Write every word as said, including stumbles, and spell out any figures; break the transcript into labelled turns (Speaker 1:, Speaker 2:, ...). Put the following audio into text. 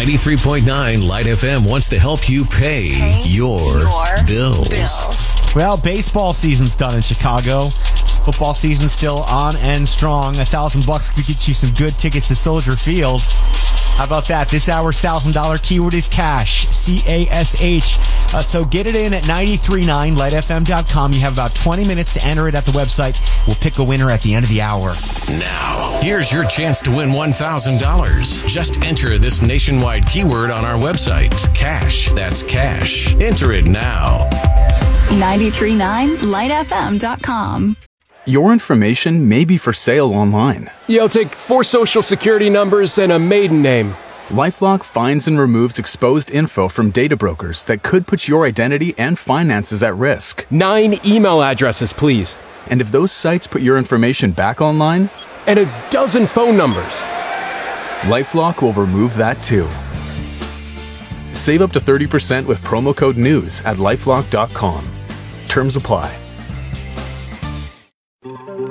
Speaker 1: ninety-three point nine Light F M wants to help you pay, pay your, your bills. bills.
Speaker 2: Well, baseball season's done in Chicago. Football season's still on and strong. A thousand bucks could get you some good tickets to Soldier Field. How about that? This hour's one thousand dollars keyword is cash, C A S H. Uh, so get it in at nine three nine light f m dot com. You have about twenty minutes to enter it at the website. We'll pick a winner at the end of the hour.
Speaker 1: Now, here's your chance to win one thousand dollars. Just enter this nationwide keyword on our website. Cash. That's cash. Enter it now.
Speaker 3: nine three nine light f m dot com.
Speaker 4: Your information may be for sale online.
Speaker 5: Yeah, I'll take four social security numbers and a maiden name.
Speaker 4: LifeLock finds and removes exposed info from data brokers that could put your identity and finances at risk.
Speaker 5: Nine email addresses, please.
Speaker 4: And if those sites put your information back online?
Speaker 5: And a dozen phone numbers.
Speaker 4: LifeLock will remove that too. Save up to thirty percent with promo code NEWS at lifelock dot com. Terms apply.